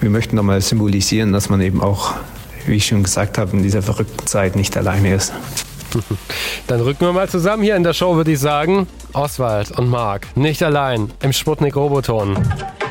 wir möchten nochmal symbolisieren, dass man eben auch, wie ich schon gesagt habe, in dieser verrückten Zeit nicht alleine ist. Dann rücken wir mal zusammen hier in der Show, würde ich sagen. Oswald und Marc, nicht allein im Sputnik Roboton.